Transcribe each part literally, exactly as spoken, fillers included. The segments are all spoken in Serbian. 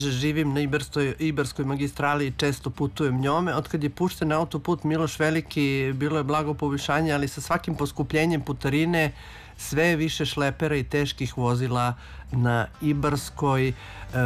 Živim na Ibarskoj, Ibarskoj magistrali i često putujem njome. Otkad je pušten autoput Miloš Veliki, bilo je blago poboljšanje, ali sa svakim poskupljenjem putarine sve je više šlepera i teških vozila na Ibarskoj. E,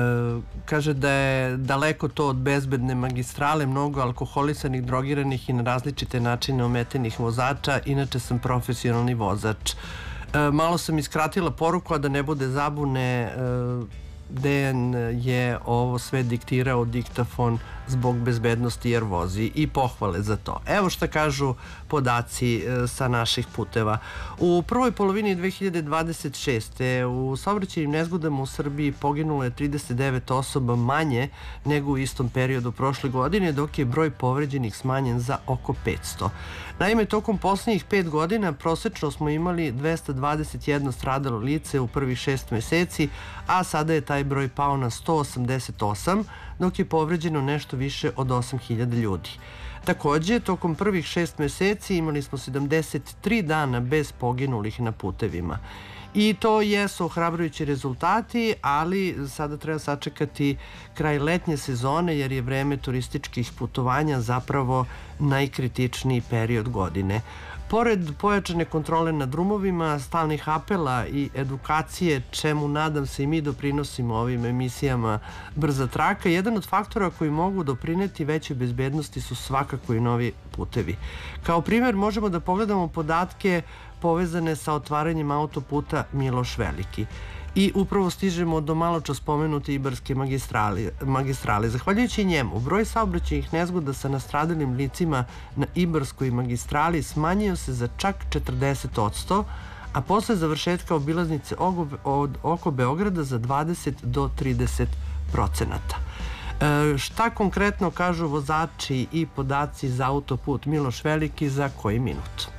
kaže da je daleko to od bezbedne magistrale, mnogo alkoholisanih, drogiranih i na različite načine ometenih vozača. Inače sam profesionalni vozač. E, malo sam iskratila poruku, a da ne bude zabune, e, Dejan je ovo sve diktirao diktafon zbog bezbednosti jer vozi, i pohvale za to. Evo šta kažu podaci sa naših puteva. U prvoj polovini dve hiljade dvadeset šeste. u saobraćajnim nezgodama u Srbiji poginulo je trideset devet osoba manje nego u istom periodu prošle godine, dok je broj povređenih smanjen za oko petsto. Naime, tokom poslednjih pet godina prosečno smo imali dvesta dvadeset jedno stradalo lice u prvih šest meseci, a sada je taj broj pao na sto osamdeset osam, dok je povređeno nešto više od osam hiljada ljudi. Takođe, tokom prvih šest meseci imali smo sedamdeset tri dana bez poginulih na putevima. I to jesu ohrabrujući rezultati, ali sada treba sačekati kraj letnje sezone jer je vreme turističkih putovanja zapravo najkritičniji period godine. Pored pojačane kontrole na drumovima, stalnih apela i edukacije, čemu nadam se i mi doprinosimo ovim emisijama Brza traka, jedan od faktora koji mogu doprineti većoj bezbednosti su svakako i novi putevi. Kao primer možemo da pogledamo podatke povezane sa otvaranjem autoputa Miloš Veliki. I upravo stižemo do malo čas spomenute Ibarske magistrale. Zahvaljujući njemu, broj saobraćajnih nezgoda sa nastradalim licima na Ibarskoj magistrali smanjio se za čak četrdeset odsto, a posle završetka obilaznice oko Beograda za dvadeset do trideset procenata. E, šta konkretno kažu vozači i podaci za autoput Miloš Veliki za koji minut?